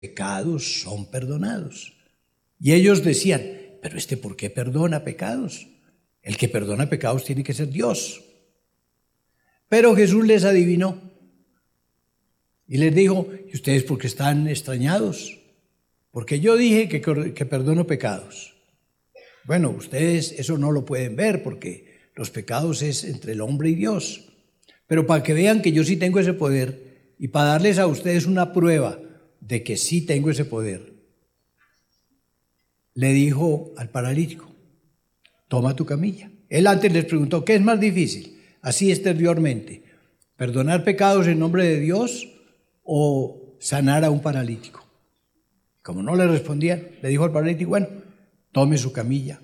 pecados son perdonados. Y ellos decían, pero ¿por qué perdona pecados? El que perdona pecados tiene que ser Dios. Pero Jesús les adivinó y les dijo, ¿y ustedes por qué están extrañados? Porque yo dije que perdono pecados. Bueno, ustedes eso no lo pueden ver porque los pecados es entre el hombre y Dios. Pero para que vean que yo sí tengo ese poder y para darles a ustedes una prueba de que sí tengo ese poder, le dijo al paralítico, toma tu camilla. Él antes les preguntó, ¿qué es más difícil? Así exteriormente, ¿perdonar pecados en nombre de Dios o sanar a un paralítico? Como no le respondían, le dijo al paralítico, bueno, tome su camilla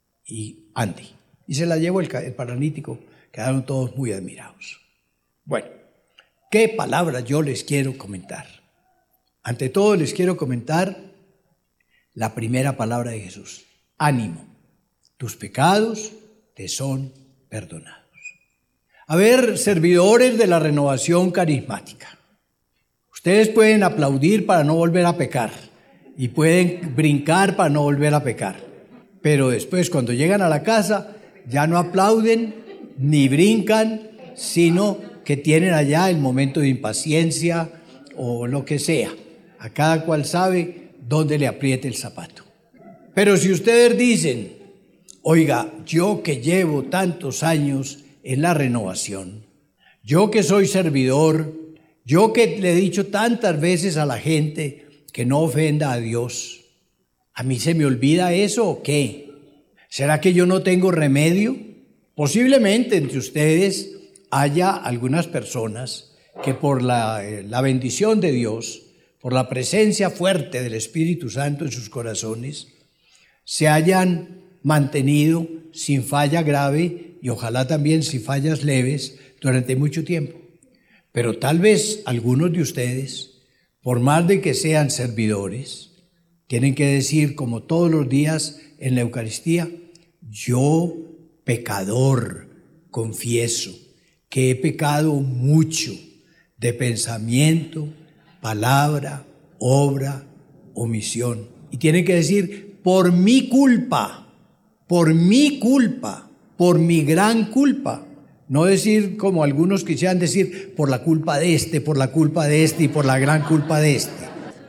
y ande. Y se la llevó el paralítico, quedaron todos muy admirados. Bueno, ¿qué palabras yo les quiero comentar? Ante todo les quiero comentar la primera palabra de Jesús, ánimo, tus pecados te son perdonados. A ver, servidores de la renovación carismática, ustedes pueden aplaudir para no volver a pecar y pueden brincar para no volver a pecar, pero después cuando llegan a la casa ya no aplauden ni brincan, sino que tienen allá el momento de impaciencia o lo que sea. A cada cual sabe dónde le apriete el zapato. Pero si ustedes dicen, oiga, yo que llevo tantos años en la renovación, yo que soy servidor, yo que le he dicho tantas veces a la gente que no ofenda a Dios, ¿a mí se me olvida eso o qué? ¿Será que yo no tengo remedio? Posiblemente entre ustedes haya algunas personas que por la bendición de Dios, por la presencia fuerte del Espíritu Santo en sus corazones, se hayan mantenido sin falla grave y ojalá también sin fallas leves durante mucho tiempo. Pero tal vez algunos de ustedes, por más de que sean servidores, tienen que decir como todos los días en la Eucaristía, yo pecador confieso que he pecado mucho de pensamiento, palabra, obra, omisión. Y tienen que decir, por mi culpa, por mi gran culpa. No decir como algunos quisieran decir, por la culpa de este y por la gran culpa de este.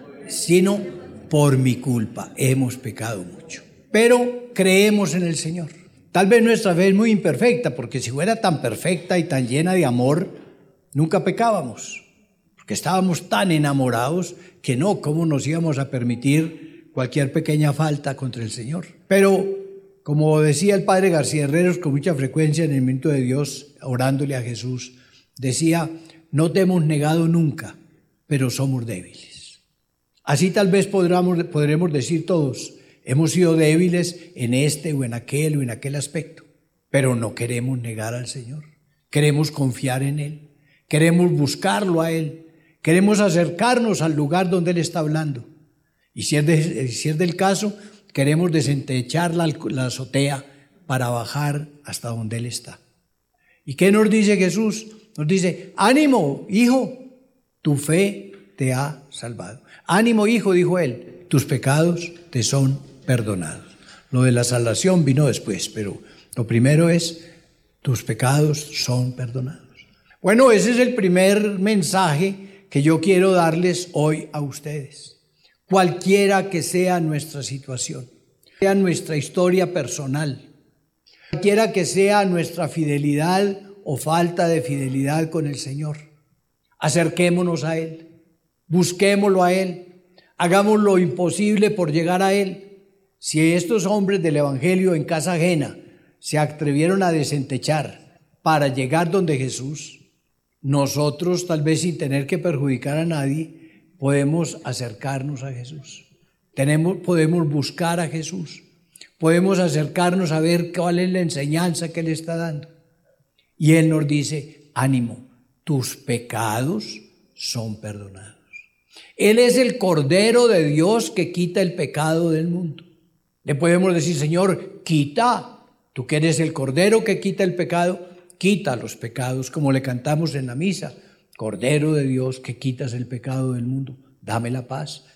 Sino, por mi culpa hemos pecado mucho. Pero creemos en el Señor. Tal vez nuestra fe es muy imperfecta, porque si fuera tan perfecta y tan llena de amor, nunca pecábamos. Porque estábamos tan enamorados que no, ¿cómo nos íbamos a permitir cualquier pequeña falta contra el Señor? Pero, como decía el padre García Herreros con mucha frecuencia en el Minuto de Dios, orándole a Jesús, decía, no te hemos negado nunca, pero somos débiles. Así tal vez podremos decir todos, hemos sido débiles en este o en aquel aspecto, pero no queremos negar al Señor. Queremos confiar en Él, queremos buscarlo a Él, queremos acercarnos al lugar donde Él está hablando. Y si es del caso, queremos desentechar la azotea para bajar hasta donde Él está. ¿Y qué nos dice Jesús? Nos dice, ánimo, hijo, tu fe te ha salvado. Ánimo, hijo, dijo Él, tus pecados te son perdonados. Lo de la salvación vino después, pero lo primero es, tus pecados son perdonados. Bueno, ese es el primer mensaje que yo quiero darles hoy a ustedes. Cualquiera que sea nuestra situación, sea nuestra historia personal, cualquiera que sea nuestra fidelidad o falta de fidelidad con el Señor, acerquémonos a Él, busquémoslo a Él, hagamos lo imposible por llegar a Él. Si estos hombres del Evangelio en casa ajena se atrevieron a desentechar para llegar donde Jesús, nosotros tal vez sin tener que perjudicar a nadie, podemos acercarnos a Jesús. Podemos buscar a Jesús. Podemos acercarnos a ver cuál es la enseñanza que Él está dando. Y Él nos dice, ánimo, tus pecados son perdonados. Él es el Cordero de Dios que quita el pecado del mundo. Le podemos decir, Señor, quita, tú que eres el Cordero que quita el pecado, quita los pecados, como le cantamos en la misa. Cordero de Dios que quitas el pecado del mundo, dame la paz.